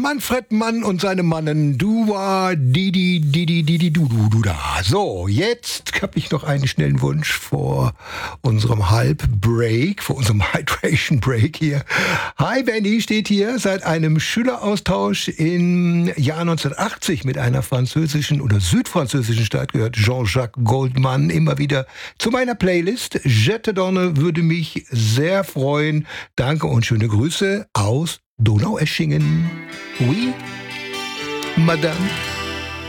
Manfred Mann und seine Mannen. Du war du da. So, jetzt habe ich noch einen schnellen Wunsch vor unserem Halbbreak, vor unserem Hydration Break hier. Hi, Benny steht hier seit einem Schüleraustausch im Jahr 1980 mit einer französischen oder südfranzösischen Stadt, gehört Jean-Jacques Goldman immer wieder zu meiner Playlist. Jette Donne würde mich sehr freuen. Danke und schöne Grüße aus Donaueschingen. Oui, Madame.